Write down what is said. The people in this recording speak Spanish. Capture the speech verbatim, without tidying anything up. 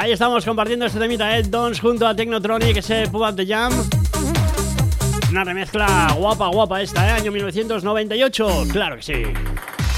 Ahí estamos compartiendo este temita, Ed Dons junto a Technotronic, ese Pop Up The Jam. Una remezcla guapa, guapa esta, ¿eh? Año mil novecientos noventa y ocho, claro que sí.